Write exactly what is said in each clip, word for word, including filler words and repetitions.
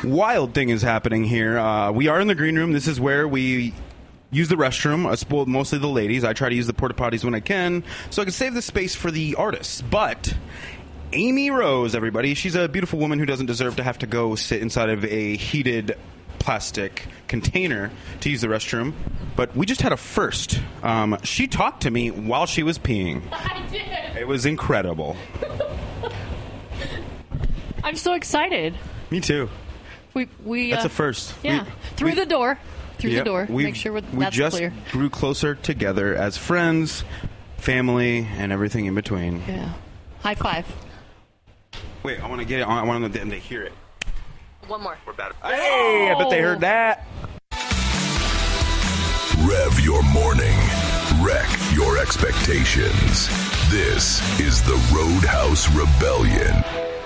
wild thing is happening here. Uh, we are in the green room. This is where we use the restroom. I spoil mostly the ladies. I try to use the porta potties when I can, so I can save the space for the artists. But Amy Rose, everybody, she's a beautiful woman who doesn't deserve to have to go sit inside of a heated plastic container to use the restroom. But we just had a first. Um, she talked to me while she was peeing. I did. It was incredible. I'm so excited. Me too. We we That's uh, a first. Yeah, we, through we, the door. Through yep, the door. We, Make sure we're, we that's just clear. grew closer together as friends, family, and everything in between. Yeah. High five. Wait, I want to get it on. I want them to hear it. One more. We're bad. Hey, I bet they heard that. Rev your morning. Wreck your expectations. This is the Roadhouse Rebellion.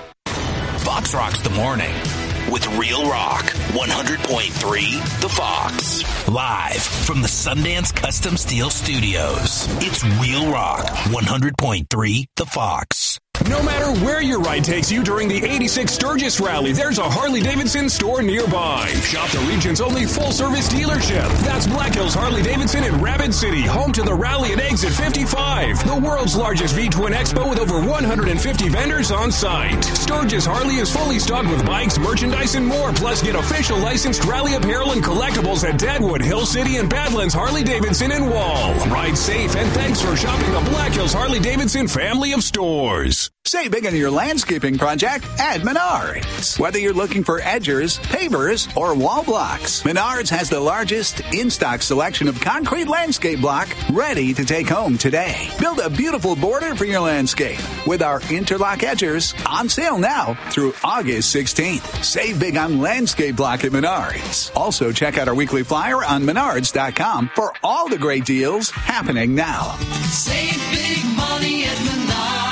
Fox rocks the morning with Real Rock one hundred point three The Fox. Live from the Sundance Custom Steel Studios. It's Real Rock one hundred point three The Fox. No matter where your ride takes you during the eighty-six Sturgis Rally, there's a Harley-Davidson store nearby. Shop the region's only full-service dealership. That's Black Hills Harley-Davidson in Rapid City, home to the rally at Exit fifty-five. The world's largest V-Twin Expo with over one hundred fifty vendors on site. Sturgis Harley is fully stocked with bikes, merchandise, and more. Plus, get official licensed rally apparel and collectibles at Deadwood, Hill City, and Badlands Harley-Davidson in Wall. Ride safe, and thanks for shopping the Black Hills Harley-Davidson family of stores. Save big on your landscaping project at Menards. Whether you're looking for edgers, pavers, or wall blocks, Menards has the largest in-stock selection of concrete landscape block ready to take home today. Build a beautiful border for your landscape with our interlock edgers on sale now through August sixteenth. Save big on landscape block at Menards. Also, check out our weekly flyer on menards dot com for all the great deals happening now. Save big money at Menards.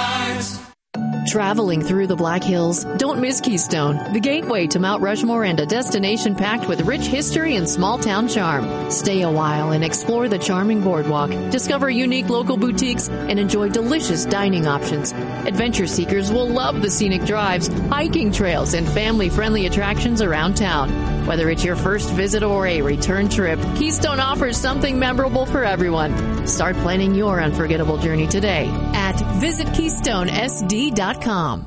Traveling through the Black Hills, don't miss Keystone, the gateway to Mount Rushmore and a destination packed with rich history and small-town charm. Stay a while and explore the charming boardwalk, discover unique local boutiques, and enjoy delicious dining options. Adventure seekers will love the scenic drives, hiking trails, and family-friendly attractions around town. Whether it's your first visit or a return trip, Keystone offers something memorable for everyone. Start planning your unforgettable journey today at visit keystone s d dot com.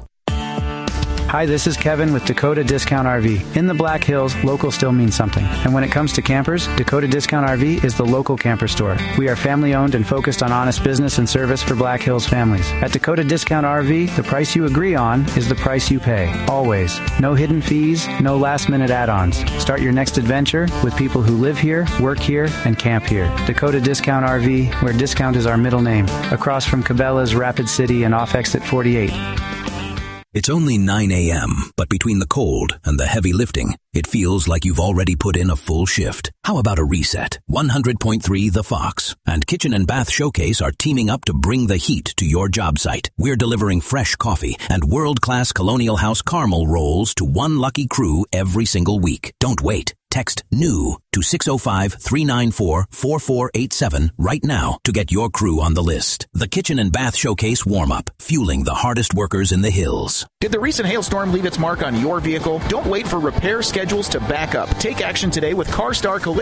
Hi, this is Kevin with Dakota Discount R V. In the Black Hills, local still means something. And when it comes to campers, Dakota Discount R V is the local camper store. We are family owned and focused on honest business and service for Black Hills families. At Dakota Discount R V, the price you agree on is the price you pay. Always. No hidden fees, no last minute add-ons. Start your next adventure with people who live here, work here, and camp here. Dakota Discount R V, where discount is our middle name. Across from Cabela's, Rapid City, and off exit forty-eight. It's only nine a.m., but between the cold and the heavy lifting, it feels like you've already put in a full shift. How about a reset? one hundred point three The Fox and Kitchen and Bath Showcase are teaming up to bring the heat to your job site. We're delivering fresh coffee and world-class Colonial House caramel rolls to one lucky crew every single week. Don't wait. Text NEW to six oh five, three nine four, four four eight seven right now to get your crew on the list. The Kitchen and Bath Showcase warm-up, fueling the hardest workers in the hills. Did the recent hailstorm leave its mark on your vehicle? Don't wait for repair schedules to back up. Take action today with CarStar Collision